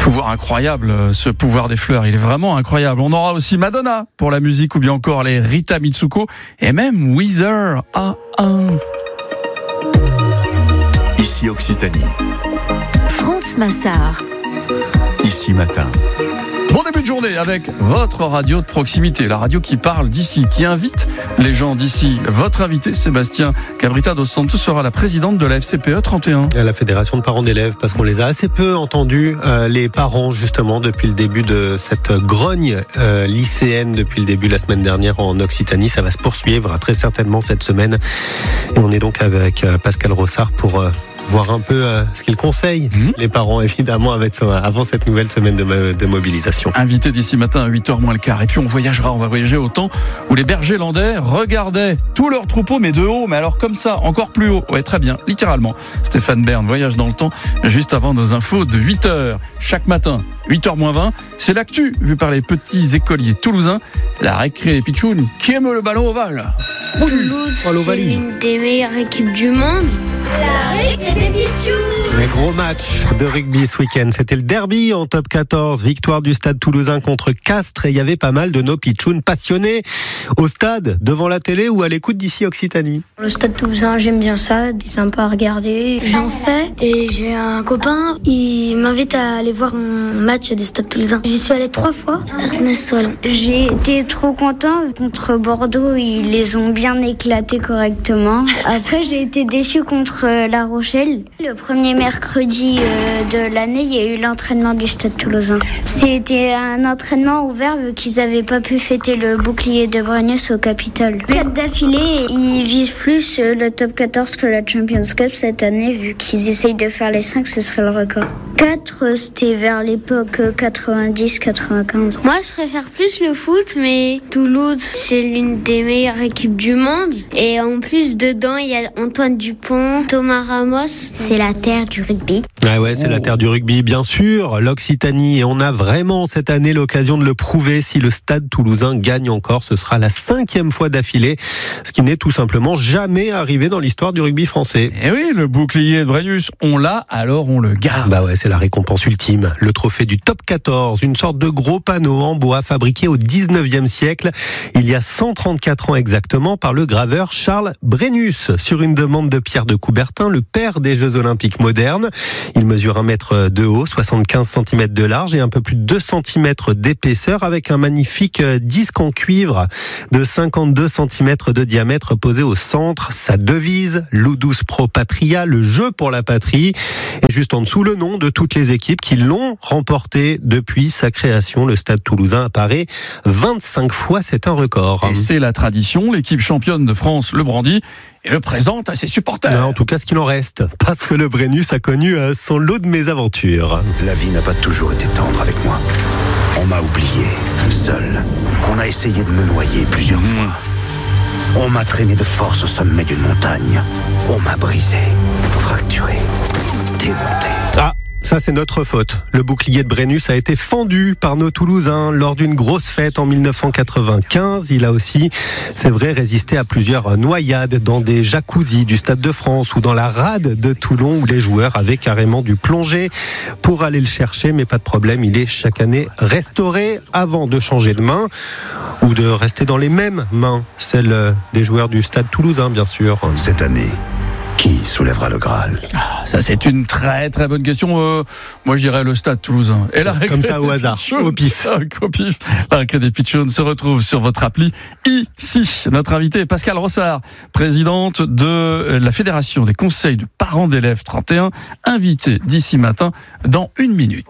Pouvoir incroyable, ce pouvoir des fleurs, il est vraiment incroyable. On aura aussi Madonna pour la musique ou bien encore les Rita Mitsuko et même Weezer A1. Ici Occitanie. France Massard. Ici Matin. Bon début de journée avec votre radio de proximité, la radio qui parle d'ici, qui invite les gens d'ici. Votre invité, Sébastien Cabrita dos Santos, sera la présidente de la FCPE 31. La Fédération de parents d'élèves, parce qu'on les a assez peu entendus, les parents justement, depuis le début de cette grogne lycéenne, depuis le début de la semaine dernière en Occitanie. Ça va se poursuivre très certainement cette semaine. Et on est donc avec Pascal Rossard pour voir un peu ce qu'il conseille les parents, évidemment, avant cette nouvelle semaine de mobilisation. Invité d'ici matin à 8h moins le quart. Et puis on va voyager au temps où les bergers landais regardaient tous leurs troupeaux, mais de haut, mais alors comme ça, encore plus haut. Ouais, très bien, littéralement. Stéphane Bern voyage dans le temps juste avant nos infos de 8h. Chaque matin, 8h moins 20, c'est l'actu vue par les petits écoliers toulousains. La récré des pitchounes qui aime le ballon ovale. Toulouse, c'est l'une des meilleures équipes du monde. La récré des pitchounes. Un gros match de rugby ce week-end. C'était le derby en top 14. Victoire du Stade Toulousain contre Castres. Et il y avait pas mal de nos pitchounes passionnés au stade, devant la télé ou à l'écoute d'ici Occitanie. Le Stade Toulousain, j'aime bien ça. C'est sympa à regarder. J'en fais et j'ai un copain. Il m'invite à aller voir mon match des Stades Toulousains. J'y suis allé 3 fois. Ernest Soilon. J'ai été trop content. Contre Bordeaux, ils les ont bien éclatés correctement. Après, j'ai été déçu contre La Rochelle. Le premier mercredi de l'année, il y a eu l'entraînement du Stade Toulousain. C'était un entraînement ouvert vu qu'ils n'avaient pas pu fêter le bouclier de Brennus au Capitole. 4 d'affilée, ils visent plus le top 14 que la Champions Cup cette année vu qu'ils essayent de faire les 5, ce serait le record. 4, c'était vers l'époque 90-95. Moi, je préfère plus le foot, mais Toulouse, c'est l'une des meilleures équipes du monde. Et en plus, dedans, il y a Antoine Dupont, Thomas Ramos. C'est la terre du rugby. Ah ouais, c'est la terre du rugby, bien sûr, l'Occitanie. Et on a vraiment cette année l'occasion de le prouver. Si le Stade Toulousain gagne encore, ce sera la 5e fois d'affilée, ce qui n'est tout simplement jamais arrivé dans l'histoire du rugby français. Et oui, le bouclier de Brennus, on l'a, alors on le garde. Bah ouais, c'est la récompense ultime. Le trophée du top 14, une sorte de gros panneau en bois fabriqué au 19e siècle, il y a 134 ans exactement, par le graveur Charles Brennus, sur une demande de Pierre de Coubertin, le père des Jeux Olympiques modernes. Il mesure 1 mètre de haut, 75 cm de large et un peu plus de 2 cm d'épaisseur, avec un magnifique disque en cuivre de 52 cm de diamètre posé au centre. Sa devise, Ludus Pro Patria, le jeu pour la patrie. Et juste en dessous, le nom de toutes les équipes qui l'ont remporté depuis sa création. Le Stade Toulousain apparaît 25 fois, c'est un record. Et c'est la tradition, l'équipe championne de France le brandit et le présente à ses supporters. En tout cas, ce qu'il en reste, parce que le Brennus a connu son lot de mésaventures. La vie n'a pas toujours été tendre avec moi. On m'a oublié, seul. On a essayé de me noyer plusieurs fois. On m'a traîné de force au sommet d'une montagne. On m'a brisé, fracturé, démonté. Ça, c'est notre faute. Le bouclier de Brennus a été fendu par nos Toulousains lors d'une grosse fête en 1995. Il a aussi, c'est vrai, résisté à plusieurs noyades dans des jacuzzis du Stade de France ou dans la rade de Toulon où les joueurs avaient carrément dû plonger pour aller le chercher. Mais pas de problème, il est chaque année restauré avant de changer de main ou de rester dans les mêmes mains, celles des joueurs du Stade Toulousain, bien sûr. Cette année, qui soulèvera le Graal? Ça, c'est une très très bonne question. Moi, je dirais le Stade Toulousain. Et la comme ça, au hasard, au pif. Au pif. La récré des pitchounes se retrouve sur votre appli ici. Notre invité est Pascal Rossard, présidente de la Fédération des conseils de parents d'élèves 31, invité d'ici matin dans 1 minute.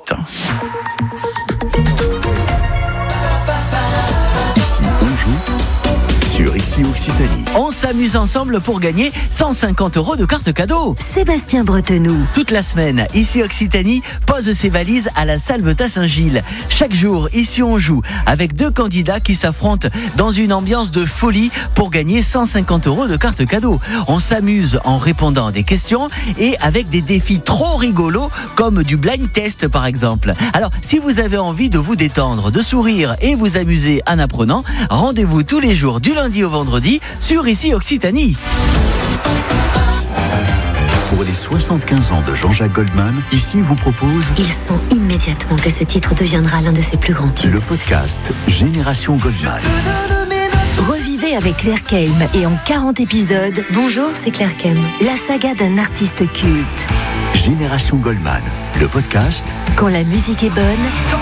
Ici, on joue sur Ici Occitanie. On s'amuse ensemble pour gagner 150 € de carte cadeau. Sébastien Bretenoux. Toute la semaine, Ici Occitanie pose ses valises à la Salvetat Saint-Gilles. Chaque jour, ici on joue avec 2 candidats qui s'affrontent dans une ambiance de folie pour gagner 150 € de carte cadeau. On s'amuse en répondant à des questions et avec des défis trop rigolos comme du blind test par exemple. Alors, si vous avez envie de vous détendre, de sourire et vous amuser en apprenant, rendez-vous tous les jours du lundi au vendredi sur Ici Occitanie. Pour les Les 75 ans de Jean-Jacques Goldman, ici vous propose... Il sent immédiatement que ce titre deviendra l'un de ses plus grands tubes. Le podcast Génération Goldman. Revivez avec Claire Kelm et en 40 épisodes. Bonjour, c'est Claire Kelm. La saga d'un artiste culte. Génération Goldman, le podcast. Quand la musique est bonne.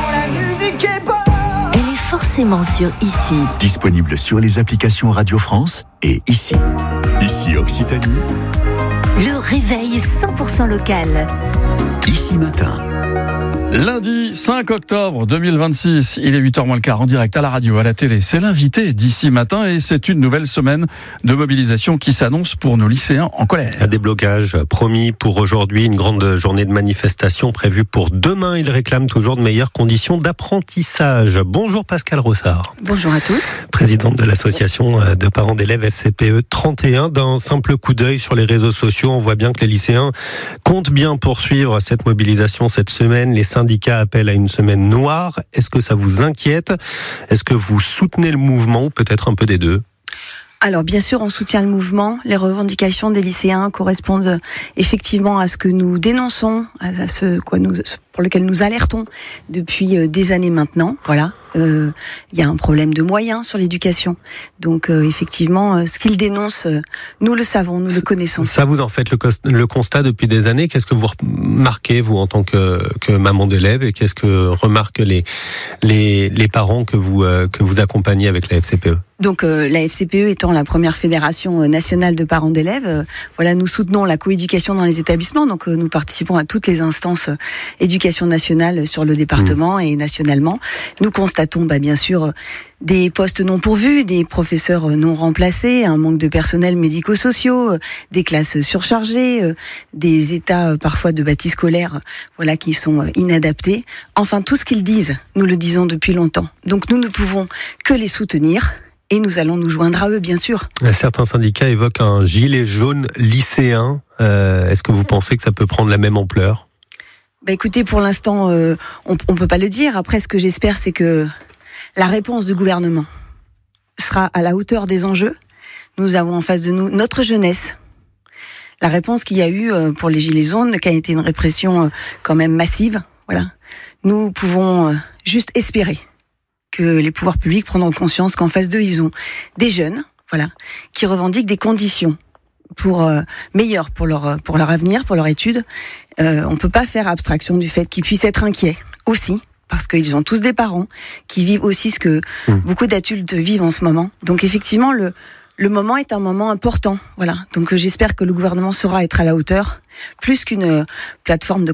Elle est forcément sur Ici. Disponible sur les applications Radio France et Ici. Ici Occitanie. Le réveil 100% local. Ici Matin. Lundi 5 octobre 2026, il est 8h moins le quart en direct à la radio, à la télé. C'est l'invité d'Ici Matin et c'est une nouvelle semaine de mobilisation qui s'annonce pour nos lycéens en colère. Des blocages promis pour aujourd'hui, une grande journée de manifestation prévue pour demain. Ils réclament toujours de meilleures conditions d'apprentissage. Bonjour Pascal Rossard. Bonjour à tous. Présidente de l'association de parents d'élèves FCPE 31. D'un simple coup d'œil sur les réseaux sociaux, on voit bien que les lycéens comptent bien poursuivre cette mobilisation cette semaine. Les syndicats appellent à une semaine noire. Est-ce que ça vous inquiète ? Est-ce que vous soutenez le mouvement ou peut-être un peu des deux ? Alors bien sûr, on soutient le mouvement. Les revendications des lycéens correspondent effectivement à ce que nous dénonçons, à ce pour lequel nous alertons depuis des années maintenant. Voilà. Il y a un problème de moyens sur l'éducation. Donc effectivement, ce qu'ils dénoncent, nous le savons, nous le connaissons. Ça, vous en faites le constat depuis des années. Qu'est-ce que vous remarquez, vous, en tant que maman d'élève, et qu'est-ce que remarquent les parents que vous accompagnez avec la FCPE ? Donc la FCPE étant la première fédération nationale de parents d'élèves, voilà, nous soutenons la coéducation dans les établissements. Donc nous participons à toutes les instances éducation nationale sur le département et nationalement. Nous constatons bien sûr des postes non pourvus, des professeurs non remplacés, un manque de personnel médico-sociaux, des classes surchargées, des états parfois de bâtis scolaires, voilà, qui sont inadaptés. Enfin, tout ce qu'ils disent, nous le disons depuis longtemps. Donc nous ne pouvons que les soutenir. Et nous allons nous joindre à eux, bien sûr. Certains syndicats évoquent un gilet jaune lycéen. Est-ce que vous pensez que ça peut prendre la même ampleur ? Écoutez, pour l'instant, on peut pas le dire. Après, ce que j'espère, c'est que la réponse du gouvernement sera à la hauteur des enjeux. Nous avons en face de nous notre jeunesse. La réponse qu'il y a eu pour les gilets jaunes, qui a été une répression quand même massive. Voilà. Nous pouvons juste espérer que les pouvoirs publics prendront conscience qu'en face d'eux, ils ont des jeunes, voilà, qui revendiquent des conditions meilleures pour leur avenir, pour leur étude. On peut pas faire abstraction du fait qu'ils puissent être inquiets aussi, parce qu'ils ont tous des parents qui vivent aussi ce que beaucoup d'adultes vivent en ce moment. Donc effectivement, le moment est un moment important, voilà. Donc j'espère que le gouvernement saura être à la hauteur, plus qu'une plateforme de